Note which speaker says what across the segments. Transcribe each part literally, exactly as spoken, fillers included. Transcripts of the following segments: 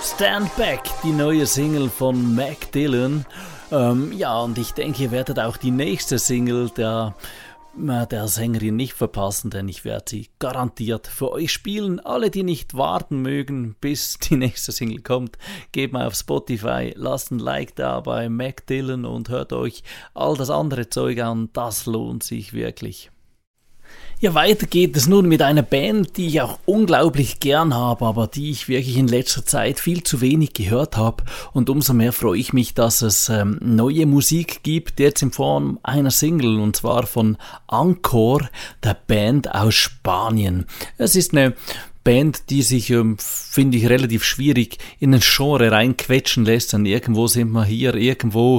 Speaker 1: Stand Back, die neue Single von Mac Dillon. Ähm, ja, und ich denke, ihr werdet auch die nächste Single der, äh, der Sängerin nicht verpassen, denn ich werde sie garantiert für euch spielen. Alle, die nicht warten mögen, bis die nächste Single kommt, geht mal auf Spotify, lasst ein Like da bei Mac Dillon und hört euch all das andere Zeug an. Das lohnt sich wirklich. Ja, weiter geht es nun mit einer Band, die ich auch unglaublich gern habe, aber die ich wirklich in letzter Zeit viel zu wenig gehört habe. Und umso mehr freue ich mich, dass es ähm, neue Musik gibt, jetzt in Form einer Single, und zwar von Encore, der Band aus Spanien. Es ist eine Band, die sich, ähm, finde ich, relativ schwierig in ein Genre reinquetschen lässt. Und irgendwo sind wir hier, irgendwo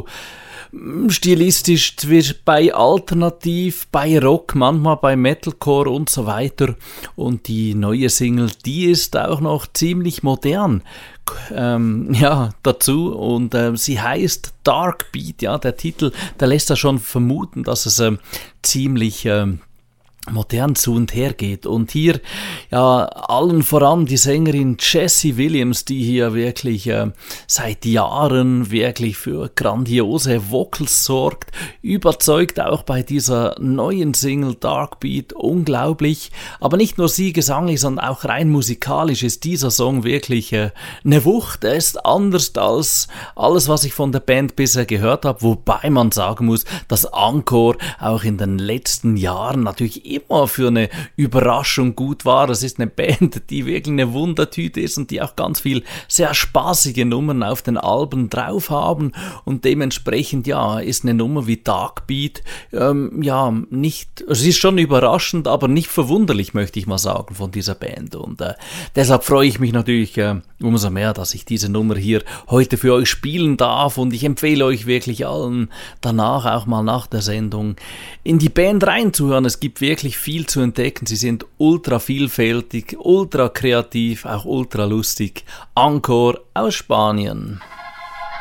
Speaker 1: stilistisch bei Alternativ, bei Rock, manchmal bei Metalcore und so weiter. Und die neue Single, die ist auch noch ziemlich modern. Ähm, ja, dazu. Und äh, sie heißt Dark Beat. Ja, der Titel, der lässt da schon vermuten, dass es äh, ziemlich äh, modern zu und her geht. Und hier, ja, allen voran die Sängerin Jessie Williams, die hier wirklich äh, seit Jahren wirklich für grandiose Vocals sorgt, überzeugt auch bei dieser neuen Single Dark Beat unglaublich. Aber nicht nur sie gesanglich, sondern auch rein musikalisch ist dieser Song wirklich äh, eine Wucht. Er ist anders als alles, was ich von der Band bisher gehört habe, wobei man sagen muss, dass Encore auch in den letzten Jahren natürlich immer für eine Überraschung gut war. Das ist eine Band, die wirklich eine Wundertüte ist und die auch ganz viel sehr spaßige Nummern auf den Alben drauf haben, und dementsprechend, ja, ist eine Nummer wie Dark Beat, ähm, ja, nicht, es ist schon überraschend, aber nicht verwunderlich, möchte ich mal sagen, von dieser Band, und äh, deshalb freue ich mich natürlich äh, umso mehr, dass ich diese Nummer hier heute für euch spielen darf, und ich empfehle euch wirklich allen, danach auch mal nach der Sendung in die Band reinzuhören. Es gibt wirklich viel zu entdecken. Sie sind ultra vielfältig, ultra kreativ, auch ultra lustig. Encore aus Spanien.